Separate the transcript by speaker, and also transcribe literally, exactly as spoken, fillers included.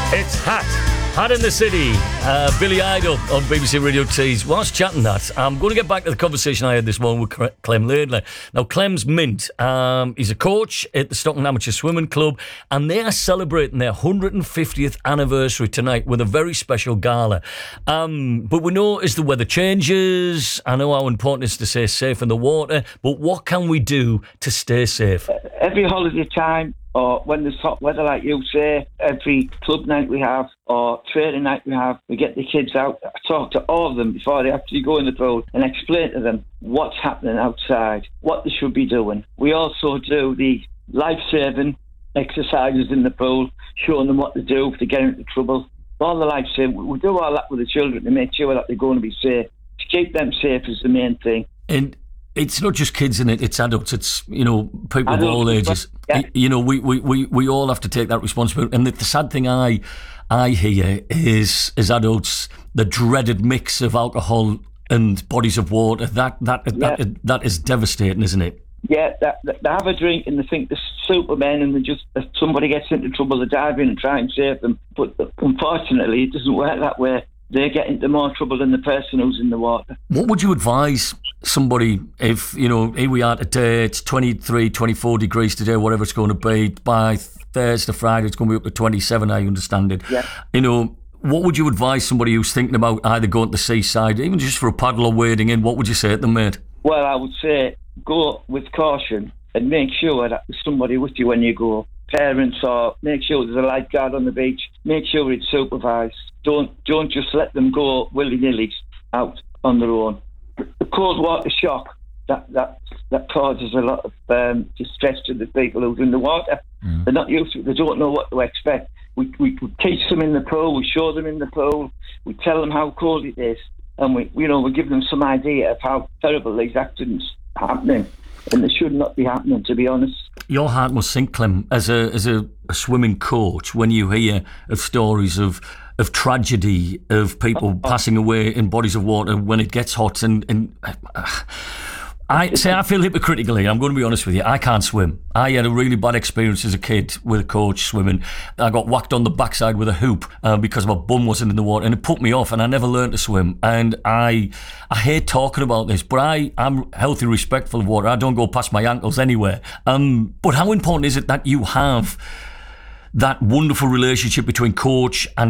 Speaker 1: It's Hat. Hat in the City. Uh, Billy Idol on B B C Radio Tees. Whilst chatting that, I'm going to get back to the conversation I had this morning with Clem Laidley. Now, Clem's mint. Um, he's a coach at the Stockton Amateur Swimming Club, and they are celebrating their one hundred fiftieth anniversary tonight with a very special gala. Um, but we know as the weather changes, I know how important it is to stay safe in the water, but what can we do to stay safe?
Speaker 2: Every holiday time, or when there's hot weather, like you say, every club night we have, or training night we have, we get the kids out. I talk to all of them before they actually go in the pool and explain to them what's happening outside, what they should be doing. We also do the life-saving exercises in the pool, showing them what to do if they get into trouble. All the life-saving, we do all that with the children to make sure that they're going to be safe. To keep them safe is the main thing.
Speaker 1: And it's not just kids in it, it's adults, it's, you know, people of all ages.
Speaker 2: Yeah.
Speaker 1: You know, we, we, we, we all have to take that responsibility. And the, the sad thing I I hear is, as adults, the dreaded mix of alcohol and bodies of water. That that
Speaker 2: Yeah.
Speaker 1: that, that is devastating, isn't it?
Speaker 2: Yeah, that, that, they have a drink and they think they're Superman, and they just, if somebody gets into trouble, they dive in and try and save them. But unfortunately, it doesn't work that way. They get into more trouble than the person who's in the water.
Speaker 1: What would you advise somebody if, you know, here we are today, it's twenty-three, twenty-four degrees today, whatever it's going to be. By Thursday, Friday, it's going to be up to twenty-seven, I understand it.
Speaker 2: Yeah.
Speaker 1: You know, what would you advise somebody who's thinking about either going to the seaside, even just for a paddle or wading in? What would you say to them, mate?
Speaker 2: Well, I would say go with caution and make sure that there's somebody with you when you go. Parents, or make sure there's a lifeguard on the beach. Make sure it's supervised. Don't don't just let them go willy-nilly out on their own. The cold water shock, that that that causes a lot of um, distress to the people who's in the water. Mm. They're not used to it. They don't know what to expect. We, we we teach them in the pool. We show them in the pool. We tell them how cold it is, and we you know we give them some idea of how terrible these accidents are happening, and they should not be happening, to be honest.
Speaker 1: Your heart must sink, Clem, as a as a, a swimming coach, when you hear of stories of of tragedy, of people oh, oh. passing away in bodies of water when it gets hot. And, and uh, I say I feel hypocritical here. I'm going to be honest with you. I can't swim. I had a really bad experience as a kid with a coach swimming. I got whacked on the backside with a hoop uh, because my bum wasn't in the water, and it put me off, and I never learned to swim. And I I hate talking about this, but I am healthy, respectful of water. I don't go past my ankles anywhere. Um, but how important is it that you have that wonderful relationship between coach and